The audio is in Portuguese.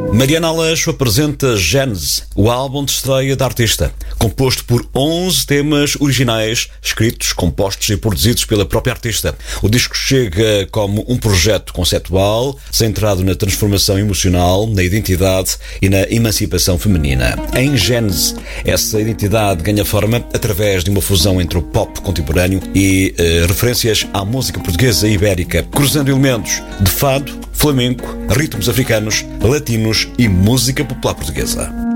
Mariana Aleixo apresenta Gênese, o álbum de estreia da artista, composto por 11 temas originais, escritos, compostos e produzidos pela própria artista. O disco chega como um projeto conceptual, centrado na transformação emocional, na identidade e na emancipação feminina. Em Gênese, essa identidade ganha forma através de uma fusão entre o pop contemporâneo e referências à música portuguesa e ibérica, cruzando elementos de fado, flamenco, ritmos africanos, latinos e música popular portuguesa.